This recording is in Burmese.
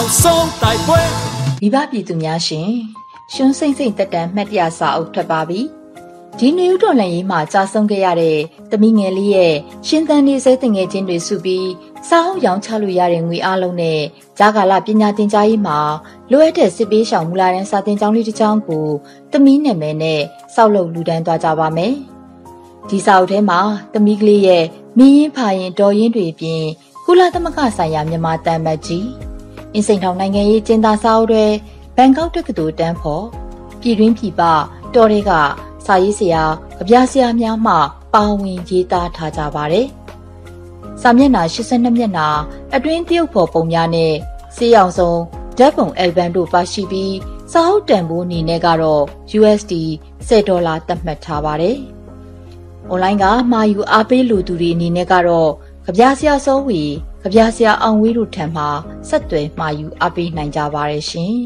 ဆုံးတိုက်ပွဲမိဘပြည်သူများရှင်ရှွန်းစိမ့်စိမ့်တက်တန်းမှတ်တရစာအုပ်ထွက်ပါပြီဒီနွေဦးတော်လှန်ရေးမှာကြာဆုံးခဲ့ရတဲ့သမီးငယ်လေးရဲ့ရှင်သန်နေစေတင်ငယ်ချင်းတွေစုပြီးစာအုပ်ရောင်းချလို့ရတဲ့ငွေအားလုံးနဲ့ဂျာကာလပညာသင်ကြားရေးမှာလိုအပ်တဲ့စစ်ပေးရှောင်မူလာတန်းစာသင်ကျောင်းလေးတစ်ကျောင်းကိုသမီးနာမည်နဲ့စောက်လုပ်လူဒန်းသွားကြပါမယ်ဒီစာအုပ်ထဲမှာသမီးကလေးရဲ့မင်းရင်ဖာရင်တော်ရင်တွေပြင်ကုလသမဂ္ဂဆိုင်ရာမြန်မာတန်မတ်ကြီးအင်းစိန်ထောင်နိုင်ငံရေးကျင်းသားစာအုပ်တွေဘန်ကောက်တက္ကသိုလ်တန်းဖို့ပြည်တွင်းပြည်ပတော်တွေကစာရေးဆရာကြပြဆရာများမှပါဝင်ရေးသားထားကြပါတယ်။စာမျက်နှာ82မျက်နှာအတွင်းတရုတ်ဖော်ပုံများနဲ့စေးရောင်စုံဓာတ်ပုံအယ်ဘမ်တို့ပါရှိပြီးစာအုပ်တန်ဖိုးအနေနဲ့ကတော့ USD $10သတ်မှတ်ထားပါတယ်။ online ကမှာယူအားပေးလူသူတွေအနေနဲ့ကတော့ကြပြဆရာစောဝီကြပြဆရာအောင်ဝေးတို့ထံမှဆက်သွယ်မှာယူအားပေးနိုင်ကြပါရဲ့ရှင်